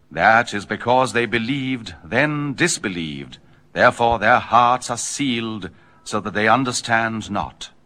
That is because they believed, then disbelieved. Therefore their hearts are sealed, so that they understand not.